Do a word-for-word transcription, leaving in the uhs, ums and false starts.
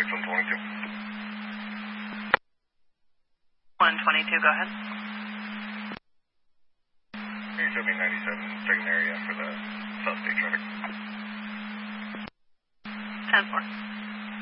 one twenty-two. one twenty-two, go ahead. Can you show me ninety-seven, second area for the South State traffic? ten four.